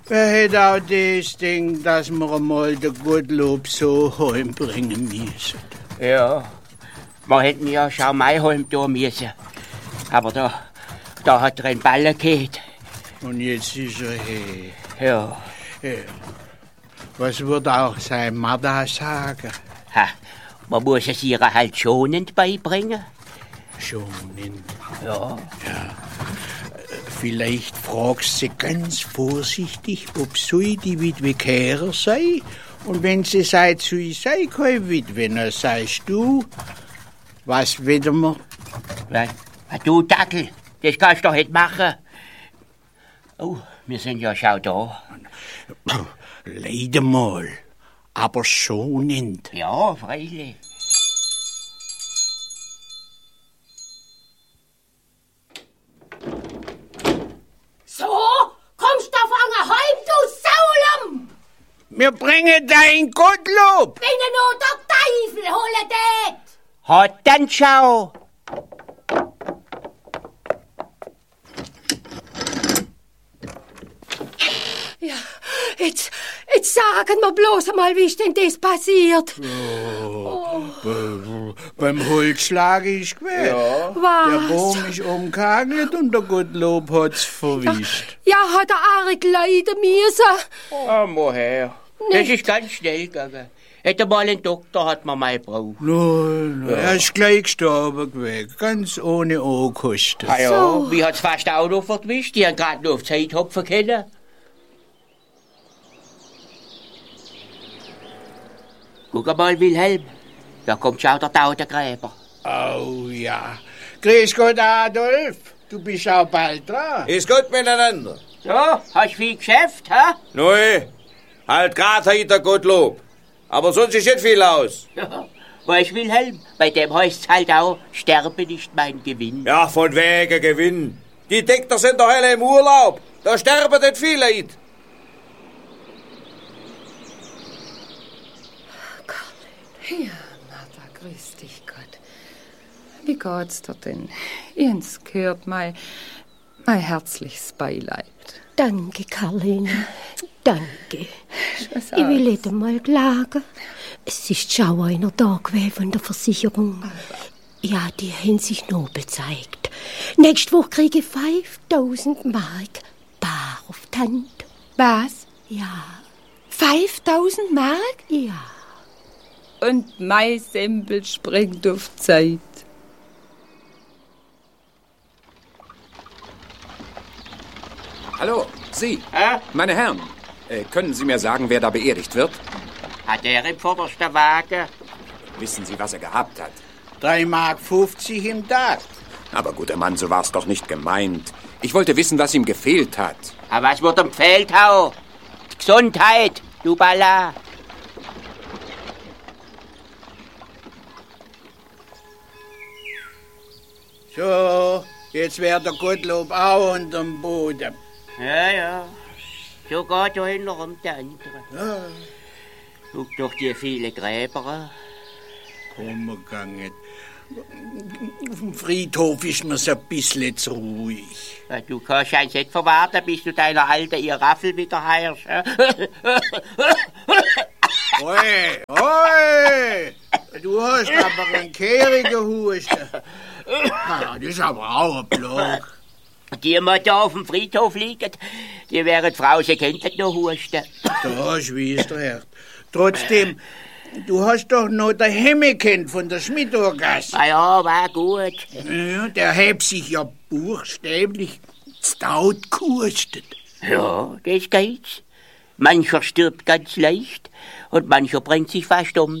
Wer hätte auch das Ding, dass wir einmal den Gottlob so heimbringen müssen? Ja, wir hätten ja schon mal heim tun müssen. Aber da hat er einen Ballen gehabt. Und jetzt ist er her. Ja. Ja. Was wird auch sein Mutter sagen? Ha, man muss es ihr halt schonend beibringen. Schonend. Ja. Vielleicht fragst sie ganz vorsichtig, ob sie die Witwe Kehrer sei. Und wenn sie sagt, sie sei keine Witwe, dann sagst du, was wollen wir? Was, du Dackel, das kannst du doch nicht machen. Oh, wir sind ja schon da. Leider mal, aber schonend. Ja, freilich. So, kommst du fangen heim, du Saulum! Wir bringen dein Gottlob. Wenn nur der Teufel holen tät! Hat dann schau. Ja, jetzt sagen wir bloß einmal, wie ist denn das passiert? Beim Holzschlag ist gewesen. Ja. Was? Der Baum ist umgehagelt und der Gottlob hat's verwischt. Ja, hat er arg leiden müssen. Ah, woher? Das ist ganz schnell gegangen. Hätte mal einen Doktor, hat man mal gebraucht. Nein, er ist gleich gestorben gewesen, ganz ohne Ankosten. Ah ja, wie hat's fast auch noch verwischt? Die haben gerade noch auf Zeit hopfen können. Guck mal, Wilhelm. Da kommt schon der Tautengräber. Oh ja. Grüß Gott, Adolf. Du bist auch bald dran. Ist gut miteinander. Ja, hast viel Geschäft, hä? Neu, halt grad der Gottlob. Aber sonst ist nicht viel aus. Ja, weißt Wilhelm, bei dem heißt's halt auch, sterbe nicht mein Gewinn. Ja, von wegen Gewinn. Die Dekter sind doch alle im Urlaub. Da sterben nicht viele Leute. Ja, Martha, grüß dich Gott. Wie geht's dir denn? Jens gehört mein herzliches Beileid. Danke, Karline. Danke. Ich will nicht einmal klagen. Es ist schon einer da gewesen von der Versicherung. Ja, die haben sich nobel gezeigt. Nächste Woche kriege ich 5000 Mark bar auf die Hand. Was? Ja. 5000 Mark? Ja. Und mein Sempel springt auf Zeit. Hallo, Sie, Hä? meine Herren. Können Sie mir sagen, wer da beerdigt wird? Hat er im vordersten Wagen? Wissen Sie, was er gehabt hat? 3,50 Mark im Tag. Aber guter Mann, so war's doch nicht gemeint. Ich wollte wissen, was ihm gefehlt hat. Aber was wird ihm gefehlt, Hau? Die Gesundheit, du Balla. So, jetzt wär der Gottlob auch unterm Boden. Ja. So geht da hinten rum der andere. Ja. Guck doch die viele Gräber an. Umgegangen. Auf dem Friedhof ist mir's ein bisschen zu ruhig. Ja, du kannst eins nicht verwarten, bis du deiner alten ihr Raffel wieder heierst. Oi! Du hast aber einen kehrigen Husten. Das ist aber auch ein Block. Die mal da auf dem Friedhof liegen, die wären Frau, sie könnten noch husten. Da schwießt der Herr. Trotzdem, du hast doch noch den Hemme kennt von der Schmidtorgasse. Ah ja, war gut. Ja, der hat sich ja buchstäblich stout gehustet. Ja, das geht's. Mancher stirbt ganz leicht und mancher bringt sich fast um.